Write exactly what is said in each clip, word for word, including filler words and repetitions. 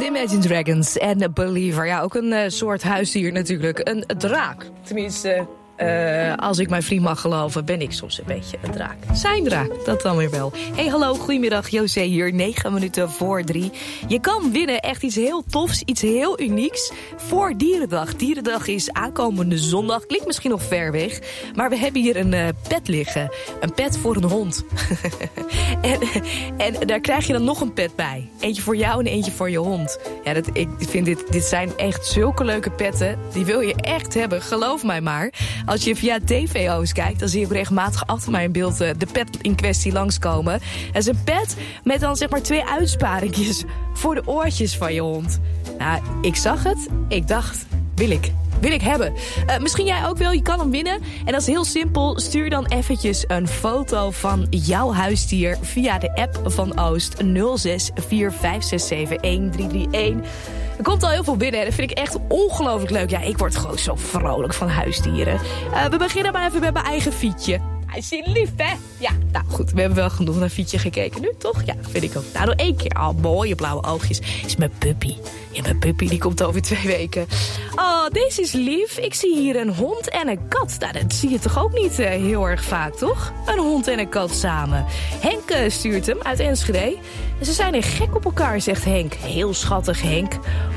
de Imagine Dragons en Believer. Ja, ook een uh, soort huisdier natuurlijk. Een draak. Tenminste, uh, als ik mijn vriend mag geloven, ben ik soms een beetje een draak. Zijn draak, dat dan weer wel. Hey, hallo, goedemiddag, José hier. negen minuten voor drie. Je kan winnen echt iets heel tofs, iets heel unieks voor Dierendag. Dierendag is aankomende zondag. Klinkt misschien nog ver weg, maar we hebben hier een uh, pet liggen. Een pet voor een hond. en, en daar krijg je dan nog een pet bij. Eentje voor jou en eentje voor je hond. Ja, dat, ik vind dit, dit zijn echt zulke leuke petten. Die wil je echt hebben, geloof mij maar. Als je via T V O's kijkt, dan zie je ook regelmatig achter mij in beeld uh, de pet in kwestie langskomen. Het is een pet met dan zeg maar twee uitsparingjes voor de oortjes van je hond. Nou, ik zag het. Ik dacht, wil ik. Wil ik hebben. Uh, misschien jij ook wel, je kan hem winnen. En dat is heel simpel. Stuur dan eventjes een foto van jouw huisdier via de app van Oost nul zes vier vijf zes zeven een drie drie een. Er komt al heel veel binnen en dat vind ik echt ongelooflijk leuk. Ja, ik word gewoon zo vrolijk van huisdieren. Uh, we beginnen maar even met mijn eigen fietje. Hij is hier lief, hè? Ja, nou goed, we hebben wel genoeg naar Fietje gekeken nu, toch? Ja, vind ik ook. Nou, nog één keer. Oh, mooie blauwe oogjes. Is mijn puppy. Ja, mijn puppy, die komt over twee weken. Oh, deze is lief. Ik zie hier een hond en een kat. Nou, dat zie je toch ook niet uh, heel erg vaak, toch? Een hond en een kat samen. Henk uh, stuurt hem uit Enschede. En ze zijn er gek op elkaar, zegt Henk. Heel schattig, Henk.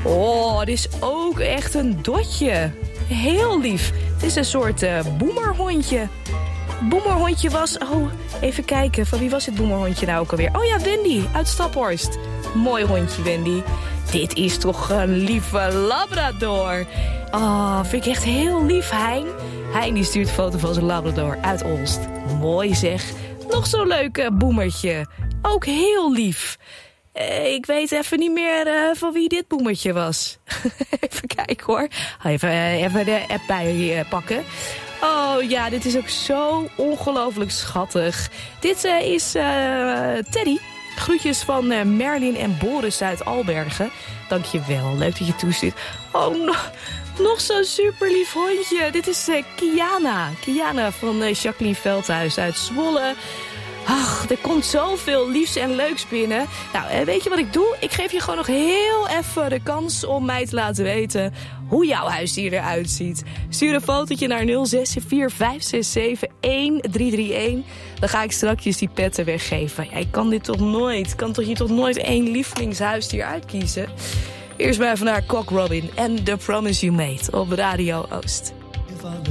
Oh, dit is ook echt een dotje. Heel lief. Het is een soort uh, boemerhondje. Boemerhondje was... Oh, even kijken. Van wie was het boemerhondje nou ook alweer? Oh ja, Wendy uit Staphorst. Mooi hondje, Wendy. Dit is toch een lieve Labrador. Oh, vind ik echt heel lief, Hein. Hein die stuurt een foto van zijn Labrador uit Olst. Mooi zeg. Nog zo'n leuk uh, boemertje. Ook heel lief. Uh, ik weet even niet meer uh, van wie dit boemertje was. Even kijken hoor. Even, uh, even de app bij uh, pakken. Oh ja, dit is ook zo ongelooflijk schattig. Dit uh, is uh, Teddy. Groetjes van uh, Merlin en Boris uit Albergen. Dankjewel, leuk dat je toestuurt. Oh, no, nog zo'n super lief hondje. Dit is uh, Kiana. Kiana van uh, Jacqueline Veldhuis uit Zwolle. Ach, er komt zoveel liefs en leuks binnen. Nou, weet je wat ik doe? Ik geef je gewoon nog heel even de kans om mij te laten weten hoe jouw huisdier eruit ziet. Stuur een fotootje naar nul zes vier vijf zes zeven een drie drie een. Dan ga ik straks die petten weggeven. Ja, ik kan dit toch nooit? Kan toch hier toch nooit één lievelingshuisdier uitkiezen? Eerst maar even naar Cock Robin en The Promise You Made op Radio Oost.